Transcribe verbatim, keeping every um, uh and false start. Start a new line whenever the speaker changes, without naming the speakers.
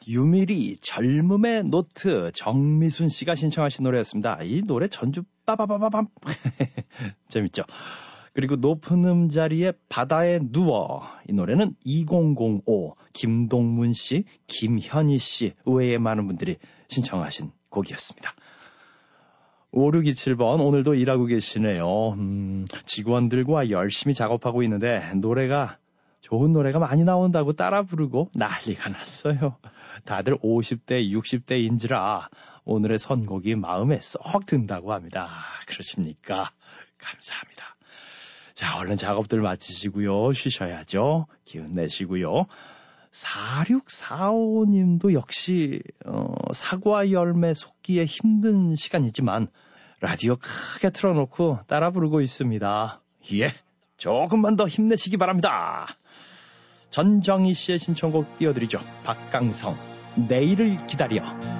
유미리 젊음의 노트 정미순 씨가 신청하신 노래였습니다. 이 노래 전주 빠바바바밤 재밌죠. 그리고 높은 음자리에 바다에 누워 이 노래는 이공공오 김동문 씨, 김현희 씨 외에 많은 분들이 신청하신 곡이었습니다. 오육이칠 번 오늘도 일하고 계시네요. 음, 직원들과 열심히 작업하고 있는데 노래가 좋은 노래가 많이 나온다고 따라 부르고 난리가 났어요. 다들 오십 대, 육십 대인지라 오늘의 선곡이 마음에 쏙 든다고 합니다. 그렇습니까? 감사합니다. 자, 얼른 작업들 마치시고요. 쉬셔야죠. 기운 내시고요. 사육사오 님도 역시 어, 사과 열매 솟기에 힘든 시간이지만 라디오 크게 틀어놓고 따라 부르고 있습니다. 예, 조금만 더 힘내시기 바랍니다. 전정희 씨의 신청곡 띄워드리죠. 박강성, 내일을 기다려.